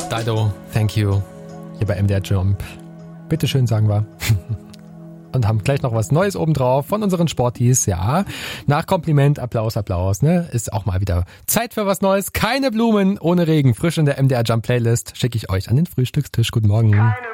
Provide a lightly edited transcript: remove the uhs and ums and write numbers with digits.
Dido, thank you. Hier bei MDR Jump. Bitteschön, sagen wir. Und haben gleich noch was Neues obendrauf von unseren Sporties. Ja, nach Kompliment, Applaus, ne? Ist auch mal wieder Zeit für was Neues. Keine Blumen ohne Regen. Frisch in der MDR Jump Playlist schicke ich euch an den Frühstückstisch. Guten Morgen. Keine